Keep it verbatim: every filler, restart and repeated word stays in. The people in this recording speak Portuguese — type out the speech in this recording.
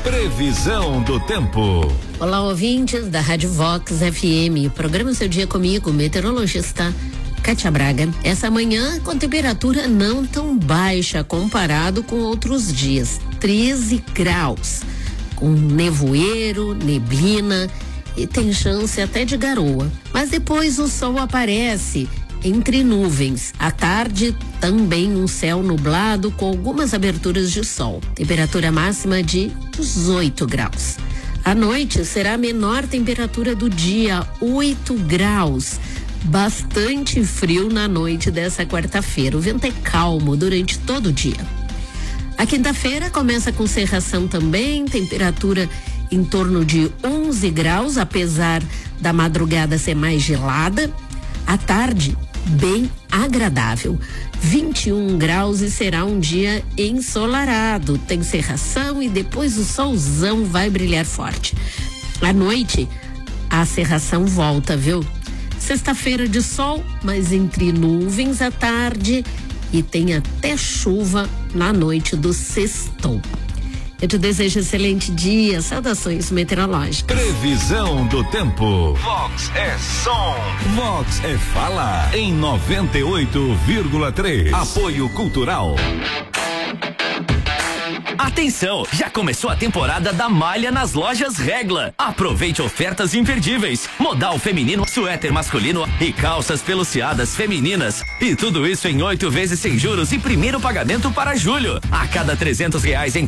Previsão do tempo. Olá, ouvintes da Rádio Vox F M. Programa Seu Dia comigo, meteorologista Kátia Braga. Essa manhã com temperatura não tão baixa comparado com outros dias. treze graus. Com nevoeiro, neblina e tem chance até de garoa. Mas depois o sol aparece entre nuvens. À tarde, também um céu nublado com algumas aberturas de sol. Temperatura máxima de dezoito graus. À noite será a menor temperatura do dia, oito graus. Bastante frio na noite dessa quarta-feira. O vento é calmo durante todo o dia. A quinta-feira começa com cerração também, temperatura em torno de onze graus, apesar da madrugada ser mais gelada. À tarde, bem agradável, vinte e um graus e será um dia ensolarado. Tem cerração e depois o solzão vai brilhar forte. À noite, a cerração volta, viu? Sexta-feira de sol, mas entre nuvens à tarde e tem até chuva na noite do sextou. Eu te desejo um excelente dia. Saudações meteorológicas. Previsão do tempo. Vox é som. Vox é fala. Em noventa e oito vírgula três. Apoio Cultural. Atenção, já começou a temporada da malha nas lojas Regla. Aproveite ofertas imperdíveis. Modal feminino, suéter masculino e calças peluciadas femininas. E tudo isso em oito vezes sem juros e primeiro pagamento para julho. A cada trezentos reais em